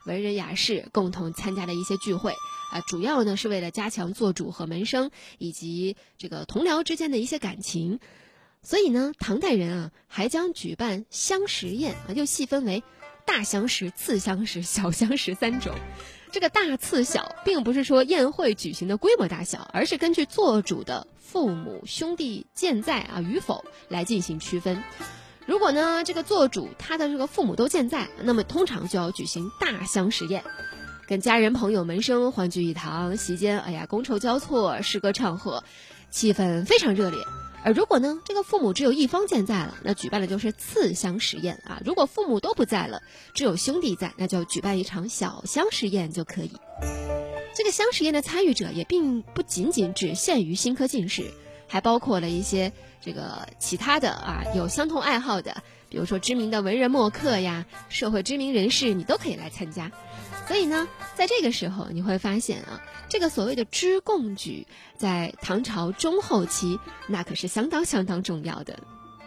文人雅士共同参加的一些聚会主要呢是为了加强做主和门生以及这个同僚之间的一些感情。所以呢，唐代人还将举办相识宴又细分为大相识、次相识、小相识3种。这个大次小并不是说宴会举行的规模大小，而是根据做主的父母兄弟健在与否来进行区分。如果呢这个做主他的这个父母都健在，那么通常就要举行大相识宴，跟家人朋友门生欢聚一堂，席间觥筹交错，诗歌唱和，气氛非常热烈。而如果呢这个父母只有一方健在了，那举办的就是次相识宴如果父母都不在了，只有兄弟在，那就举办一场小相识宴就可以。这个相识宴的参与者也并不仅仅只限于新科进士，还包括了一些这个其他的有相同爱好的，比如说知名的文人墨客呀，社会知名人士，你都可以来参加。所以呢，在这个时候你会发现这个所谓的知贡举在唐朝中后期那可是相当相当重要的。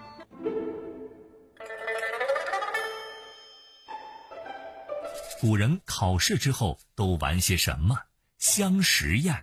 古人考试之后都玩些什么？相识宴。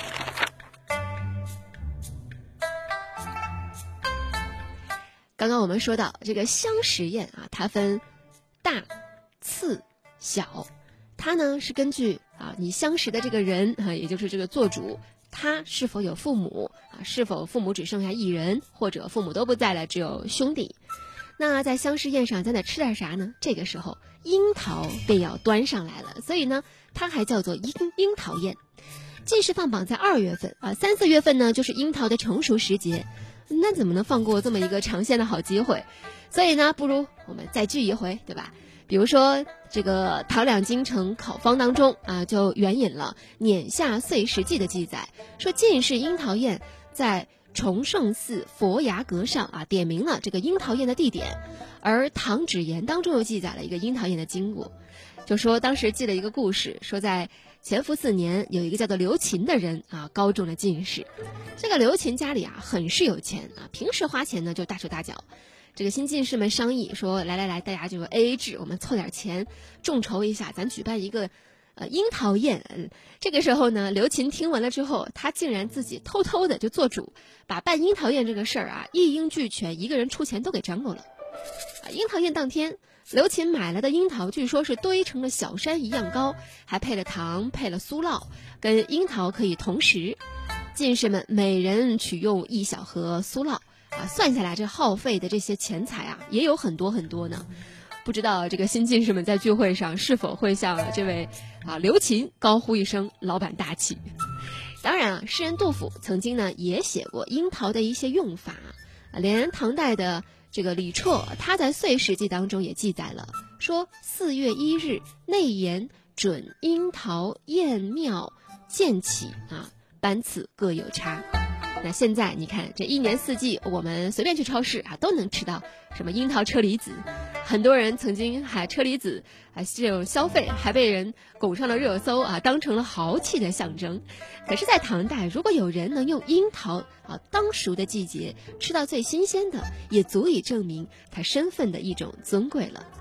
刚刚我们说到这个相识宴它分大、次、小。它呢是根据你相识的这个人也就是这个做主，他是否有父母是否父母只剩下一人，或者父母都不在了，只有兄弟。那在相识宴上咱得吃点啥呢？这个时候樱桃便要端上来了，所以呢它还叫做樱桃宴。进士放榜在2月份3、4月份呢就是樱桃的成熟时节，那怎么能放过这么一个尝鲜的好机会？所以呢不如我们再聚一回，对吧？比如说这个唐两京城考方当中就援引了碾下岁时记的记载，说进士樱桃宴在崇圣寺佛牙阁上点明了这个樱桃宴的地点。而唐芷言当中又记载了一个樱桃宴的经过，就说当时记了一个故事，说在乾伏4年有一个叫做刘琴的人高中了进士。这个刘琴家里很是有钱平时花钱呢就大手大脚。这个新进士们商议说，来大家就 AA 制，我们凑点钱众筹一下，咱举办一个樱桃宴。这个时候呢，刘琴听完了之后，他竟然自己偷偷的就做主，把办樱桃宴这个事儿一应俱全，一个人出钱都给张罗了。樱桃宴当天，刘琴买来的樱桃据说是堆成了小山一样高，还配了糖，配了酥酪，跟樱桃可以同食。进士们每人取用1小盒酥酪算下来这耗费的这些钱财也有很多很多呢。不知道这个新进士们在聚会上是否会向这位刘琴高呼一声老板大气。当然诗人杜甫曾经呢也写过樱桃的一些用法连唐代的这个李绰他在《岁时记》当中也记载了，说4月1日内言准樱桃宴妙渐起班次各有差。那现在你看这1年4季我们随便去超市都能吃到什么樱桃车厘子，很多人曾经还车厘子这种消费还被人拱上了热搜当成了豪气的象征。可是在唐代，如果有人能用樱桃当熟的季节吃到最新鲜的，也足以证明他身份的一种尊贵了。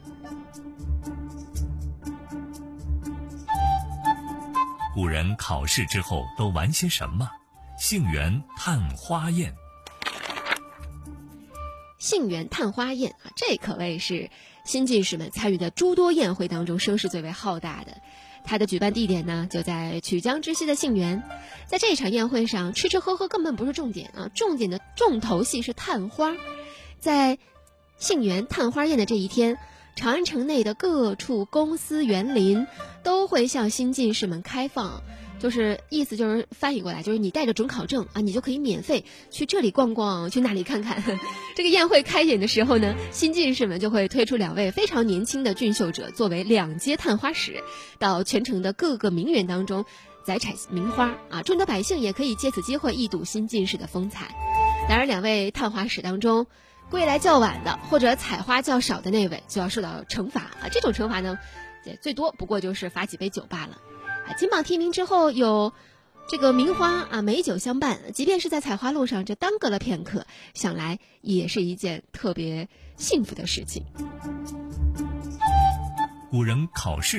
古人考试之后都玩些什么？杏园探花宴。 杏园探花宴这可谓是新进士们参与的诸多宴会当中声势最为浩大的。它的举办地点呢就在曲江之西的杏园。在这场宴会上，吃吃喝喝根本不是重点重点的重头戏是探花。在杏园探花宴的这一天，长安城内的各处公司园林都会向新进士们开放，意思就是翻译过来就是你带着准考证你就可以免费去这里逛逛，去那里看看。这个宴会开演的时候呢，新进士们就会推出2位非常年轻的俊秀者作为2阶探花使，到全城的各个名园当中采采名花众多百姓也可以借此机会一睹新进士的风采。当然2位探花使当中，归来较晚的或者采花较少的那位就要受到惩罚这种惩罚呢最多不过就是罚几杯酒罢了。金榜题名之后有这个名花美酒相伴，即便是在采花路上这耽搁了片刻，想来也是一件特别幸福的事情。 古人考试